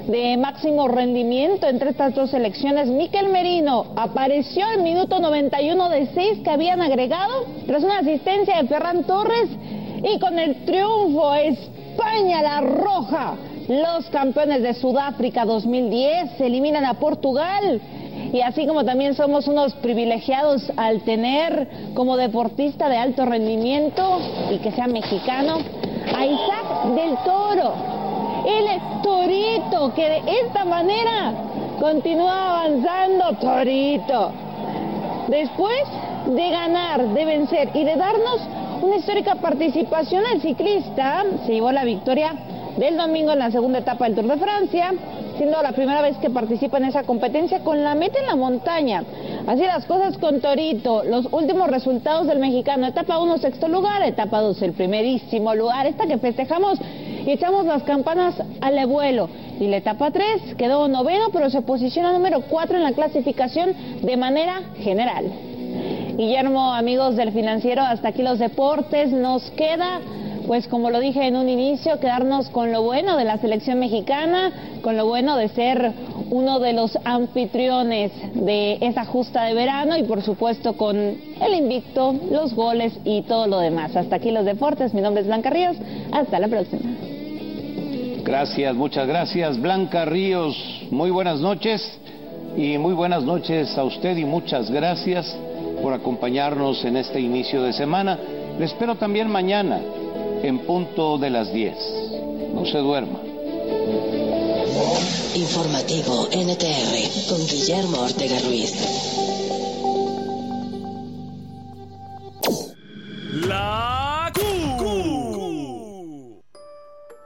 de máximo rendimiento entre estas dos selecciones. Mikel Merino apareció al minuto 91 de 6 que habían agregado tras una asistencia de Ferran Torres, y con el triunfo España la roja, los campeones de Sudáfrica 2010, eliminan a Portugal. Y así como también somos unos privilegiados al tener como deportista de alto rendimiento y que sea mexicano a Isaac del Toro, el Torito, que de esta manera continúa avanzando. Torito, después de ganar, de vencer y de darnos una histórica participación, el ciclista se llevó la victoria del domingo en la segunda etapa del Tour de Francia, siendo la primera vez que participa en esa competencia con la meta en la montaña. Así las cosas con Torito. Los últimos resultados del mexicano: etapa 1, sexto lugar; etapa 2, el primerísimo lugar, esta que festejamos y echamos las campanas al abuelo. Y la etapa 3 quedó noveno, pero se posiciona número 4 en la clasificación de manera general. Guillermo, amigos del Financiero, hasta aquí los deportes. Nos queda, pues como lo dije en un inicio, quedarnos con lo bueno de la selección mexicana, con lo bueno de ser uno de los anfitriones de esa justa de verano y por supuesto con el invicto, los goles y todo lo demás. Hasta aquí los deportes. Mi nombre es Blanca Ríos. Hasta la próxima. Gracias, muchas gracias, Blanca Ríos. Muy buenas noches y muy buenas noches a usted y muchas gracias por acompañarnos en este inicio de semana. Le espero también mañana en punto de las 10. No se duerma. Informativo NTR con Guillermo Ortega Ruiz.